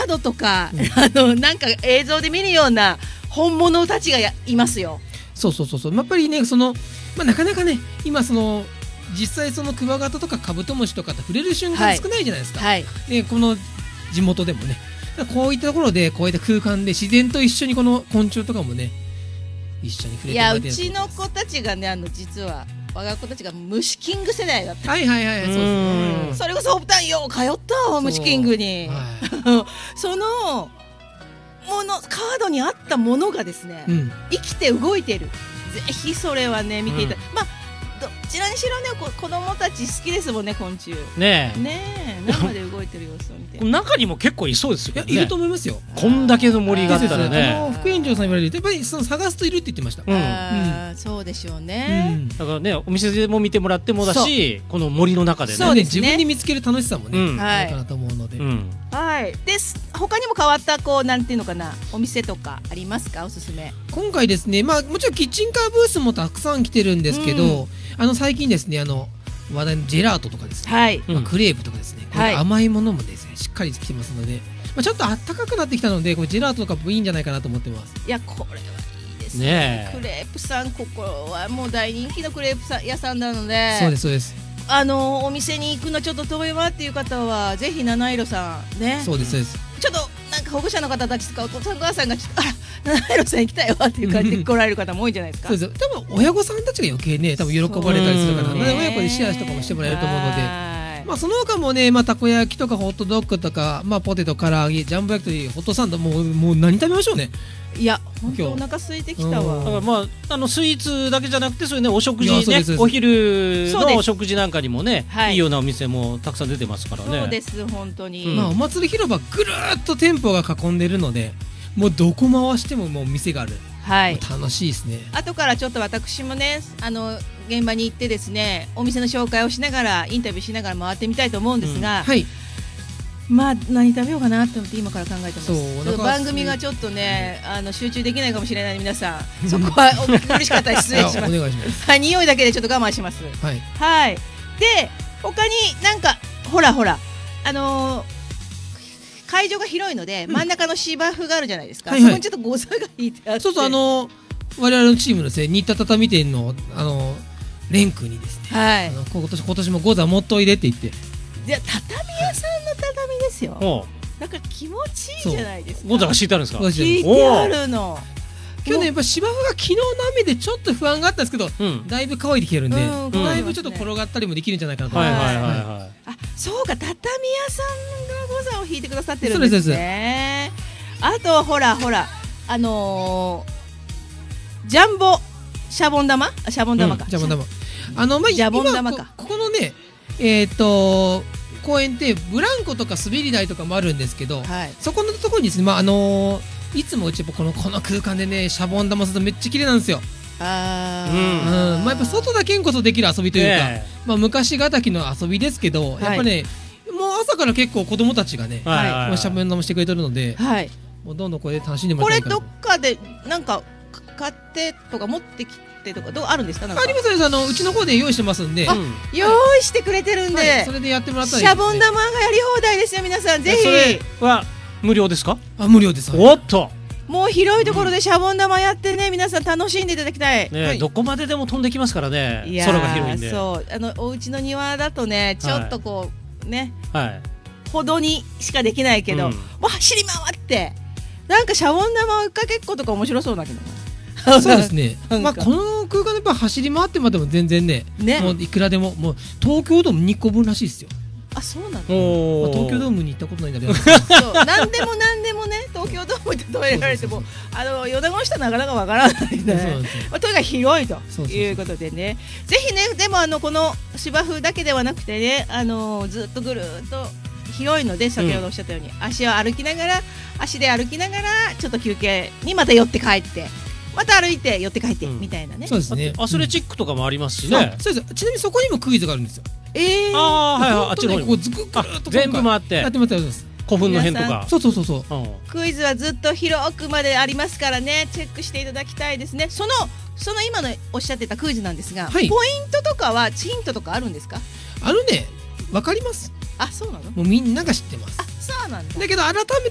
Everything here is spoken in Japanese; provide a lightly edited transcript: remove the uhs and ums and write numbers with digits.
ードとか、なんか映像で見るような本物たちがいますよ。 そうやっぱりねなかなかね今実際クワガタとかカブトムシとかって触れる瞬間少ないじゃないですか、でこの地元でもねこういったところでこういった空間で自然と一緒にこの昆虫とかもね一緒に触れてもらってる。 いやうちの子たちがね実は我が子たちが虫キング世代だった。 そうですね。 それこそお二人よ通った虫キングにそのものカードに合ったものがですね、生きて動いてる。ぜひそれはね見ていただどちらにしろね子供たち好きですもんね昆虫ね生で動いてる様子を見て中にも結構いそうですよね。 いると思いますよ。 こんだけの森があったらね。 副園長さん言われるやっぱり探すといるって言ってました。 そうでしょうね。 だからねお店でも見てもらってもだしこの森の中でね自分に見つける楽しさもねあるかなと思うので。 で他にも変わったなんていうのかなお店とかありますかおすすめ。 今回ですねもちろんキッチンカーブースもたくさん来てるんですけど、最近ですね話題のジェラートとかですね、クレープとかですね、甘いものもですねしっかり来てますので、ちょっと暖かくなってきたのでこれジェラートとかもいいんじゃないかなと思ってます。 いやこれはいいですね。クレープさんここはもう大人気のクレープ屋さんなので。そうです。お店に行くのちょっと遠いわっていう方はぜひ七色さんね。そうです。ちょっとなんか保護者の方たちとかお父さんお母さんが七色さん行きたいわっていう感じで来られる方も多いんじゃないですか。そうです。多分親御さんたちが余計ね多分喜ばれたりするから親子でシェアとかもしてもらえると思うので、その他もねたこ焼きとかホットドッグとかポテト唐揚げジャンボ焼きというホットサンドもう何食べましょうね。いや本当お腹空いてきたわ。 だからスイーツだけじゃなくてそういうねお食事ねお昼のお食事なんかにもねいいようなお店もたくさん出てますからね。 そうです本当に。 お祭り広場ぐるーっと店舗が囲んでるのでもうどこ回してももう店がある。楽しいですね。 後からちょっと私もね現場に行ってですねお店の紹介をしながらインタビューしながら回ってみたいと思うんですが、何食べようかなと思って今から考えてます。番組がちょっとね集中できないかもしれない皆さんそこはお聞き苦しかったら失礼します。お願いします。匂いだけでちょっと我慢します。で他になんかほら会場が広いので真ん中の芝生があるじゃないですか。そこにちょっとゴザが引いてあって我 々のチームのですね新田畳店のレンクにですね今年もゴザもっと入れって言って畳屋さんの畳ですよ。なんか気持ちいいじゃないですか。 ゴザが敷いてあるんですか。 敷いてあるの。 今日ねやっぱ芝生が昨日の雨でちょっと不安があったんですけどだいぶ乾いてきてるんでだいぶちょっと転がったりもできるんじゃないかなと思います。 そうか畳屋さんがゴザを引いてくださってるんですね。あとはほらジャンボシャボン玉かシャボン玉シャボン玉かここのね公園ってブランコとか滑り台とかもあるんですけどそこのところにですねいつもうちこの空間でねシャボン玉するとめっちゃ綺麗なんですよ。やっぱ外だけんこそできる遊びというか昔がたきの遊びですけどやっぱねもう朝から結構子供たちがねシャボン玉してくれてるのでもうどんどんこれで楽しんでもらってこれどっかでなんか買ってとか持ってきてとかどうあるんですか。 ありますうちの方で用意してますんで用意してくれてるんでそれでやってもらったらシャボン玉がやり放題ですよ皆さんぜひ。 それは無料ですか。 無料です。 おっともう広いところでシャボン玉やってね皆さん楽しんでいただきたい。 どこまででも飛んできますからね空が広いんで。 そうお家の庭だとねちょっとこうねほどにしかできないけどもう走り回ってなんかシャボン玉追っかけっことか面白そうだけどそうですねこの空間でやっぱ走り回ってまでも全然ねもういくらでももう東京ドーム2個分らしいですよ。 そうなんだ。 東京ドームに行ったことないんだけど何でもね東京ドームって例えられても米子の人はなかなかわからないんでとにかく広いということでねぜひねでもこの芝生だけではなくてねずっとぐるっと広いので先ほどおっしゃったように足で歩きながらちょっと休憩にまた寄って帰ってまた歩いて寄って帰ってみたいなね。 そうですね。 アスレチックとかもありますしね。 そうです。ちなみにそこにもクイズがあるんですよ。 あっちの方に全部回ってやってます。 古墳の辺とか。 そうクイズはずっと広くまでありますからねチェックしていただきたいですね。その今のおっしゃってたクイズなんですがポイントとかはヒントとかあるんですか。 わかります。 そうなの。 もうみんなが知ってます。 そうなんだ。 だけど改め